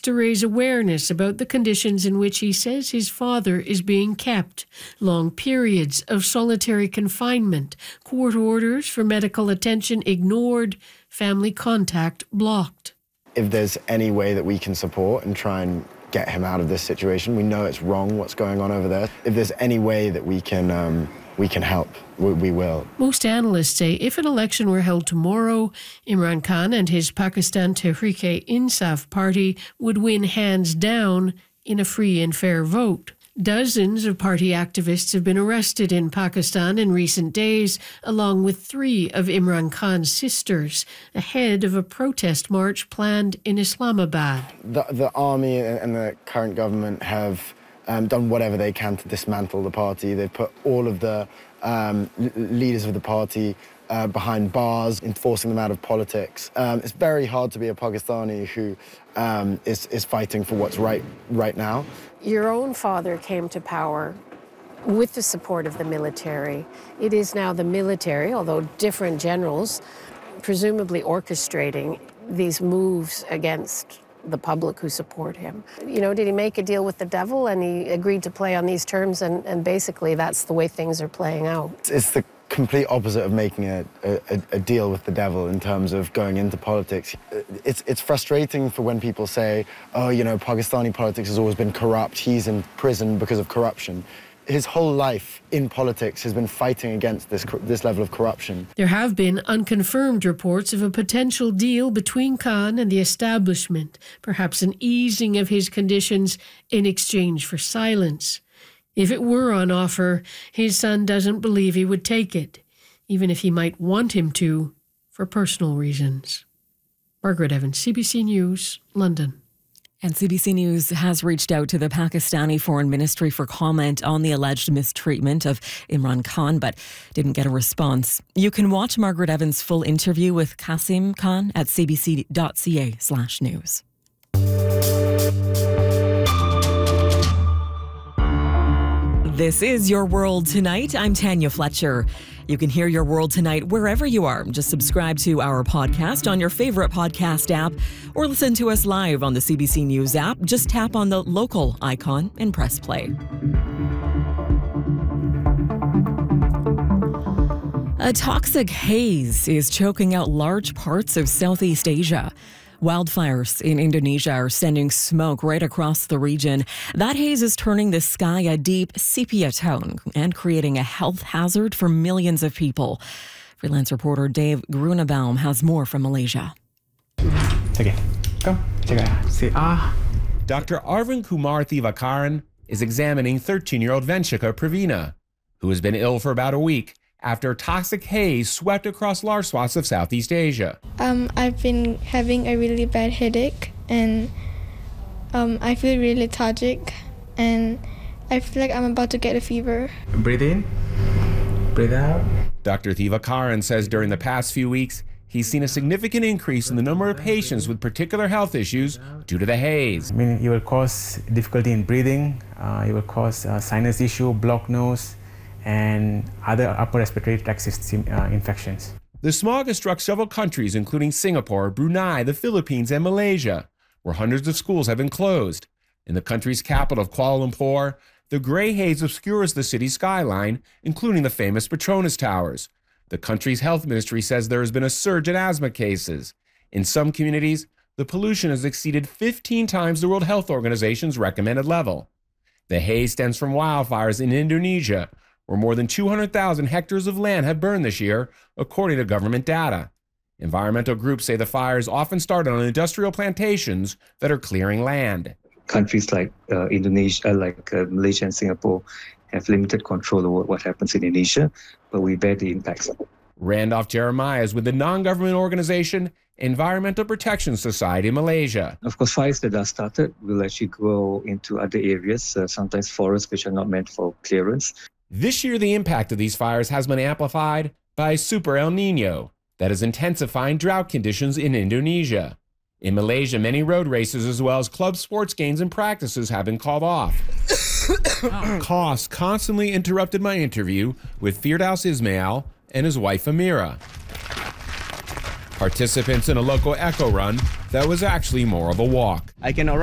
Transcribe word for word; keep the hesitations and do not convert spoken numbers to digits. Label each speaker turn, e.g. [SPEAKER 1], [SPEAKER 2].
[SPEAKER 1] to raise awareness about the conditions in which he says his father is being kept. Long periods of solitary confinement, court orders for medical attention ignored, family contact blocked.
[SPEAKER 2] If there's any way that we can support and try and get him out of this situation, we know it's wrong what's going on over there. If there's any way that we can um, we can help, we, we will.
[SPEAKER 1] Most analysts say if an election were held tomorrow, Imran Khan and his Pakistan Tehreek-e-Insaf party would win hands down in a free and fair vote. Dozens of party activists have been arrested in Pakistan in recent days, along with three of Imran Khan's sisters, ahead of a protest march planned in Islamabad.
[SPEAKER 2] The, the army and the current government have um, done whatever they can to dismantle the party. They've put all of the um, leaders of the party uh, behind bars, enforcing them out of politics. Um, it's very hard to be a Pakistani who um, is, is fighting for what's right right now.
[SPEAKER 3] Your own father came to power with the support of the military. It is now the military, although different generals, presumably orchestrating these moves against the public who support him. You know, did he make a deal with the devil and he agreed to play on these terms, and, and basically that's the way things are playing out?
[SPEAKER 2] It's the complete opposite of making a, a, a deal with the devil in terms of going into politics. It's, it's frustrating for when people say, oh, you know, Pakistani politics has always been corrupt, he's in prison because of corruption. His whole life in politics has been fighting against this, this level of corruption.
[SPEAKER 1] There have been unconfirmed reports of a potential deal between Khan and the establishment, perhaps an easing of his conditions in exchange for silence. If it were on offer, his son doesn't believe he would take it, even if he might want him to, for personal reasons. Margaret Evans, C B C News, London.
[SPEAKER 4] And C B C News has reached out to the Pakistani Foreign Ministry for comment on the alleged mistreatment of Imran Khan, but didn't get a response. You can watch Margaret Evans' full interview with Qasim Khan at cbc.ca slash news. This is Your World Tonight. I'm Tanya Fletcher. You can hear Your World Tonight wherever you are. Just subscribe to our podcast on your favorite podcast app or listen to us live on the C B C News app. Just tap on the local icon and press play. A toxic haze is choking out large parts of Southeast Asia. Wildfires in Indonesia are sending smoke right across the region. That haze is turning the sky a deep sepia tone and creating a health hazard for millions of people. Freelance reporter Dave Grunebaum has more from Malaysia.
[SPEAKER 5] Okay, come. See, ah.
[SPEAKER 6] Doctor Arvind Kumar Thivakaran is examining thirteen-year-old Venchika Pravina, who has been ill for about a week after toxic haze swept across large swaths of Southeast Asia.
[SPEAKER 7] Um, I've been having a really bad headache, and um, I feel really lethargic, and I feel like I'm about to get a fever.
[SPEAKER 5] Breathe in, breathe out.
[SPEAKER 6] Doctor Thivakaran says during the past few weeks, he's seen a significant increase in the number of patients with particular health issues due to the haze.
[SPEAKER 5] I mean, it will cause difficulty in breathing, uh, it will cause uh, sinus issue, blocked nose, and other upper respiratory tract system uh, infections.
[SPEAKER 6] The smog has struck several countries, including Singapore, Brunei, the Philippines, and Malaysia, where hundreds of schools have been closed. In the country's capital of Kuala Lumpur, the gray haze obscures the city's skyline, including the famous Petronas Towers. The country's health ministry says there has been a surge in asthma cases. In some communities, the pollution has exceeded fifteen times the World Health Organization's recommended level. The haze stems from wildfires in Indonesia, where more than two hundred thousand hectares of land have burned this year, according to government data. Environmental groups say the fires often started on industrial plantations that are clearing land.
[SPEAKER 8] Countries like uh, Indonesia, like uh, Malaysia and Singapore have limited control over what happens in Indonesia, but we bear the impacts.
[SPEAKER 6] Randolph Jeremiah is with the non-government organization Environmental Protection Society in Malaysia.
[SPEAKER 8] Of course, fires that are started will actually grow into other areas, uh, sometimes forests which are not meant for clearance.
[SPEAKER 6] This year, the impact of these fires has been amplified by Super El Nino that is intensifying drought conditions in Indonesia. In Malaysia, many road races as well as club sports games and practices have been called off. Costs constantly interrupted my interview with Firdaus Ismail and his wife Amira, participants in a local echo run that was actually more of a walk.
[SPEAKER 9] I can